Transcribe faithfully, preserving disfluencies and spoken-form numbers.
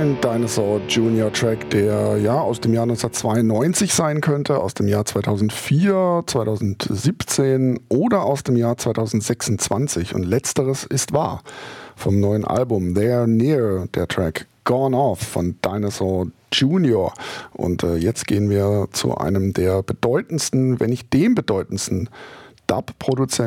Ein Dinosaur Junior Track, der ja aus dem Jahr neunzehnhundertzweiundneunzig sein könnte, aus dem Jahr zweitausendvier, zweitausendsiebzehn oder aus dem Jahr zweitausendsechsundzwanzig. Und letzteres ist wahr. Vom neuen Album They're Near, der Track Gone Off von Dinosaur Junior. Und äh, jetzt gehen wir zu einem der bedeutendsten, wenn nicht dem bedeutendsten Dub-Produzenten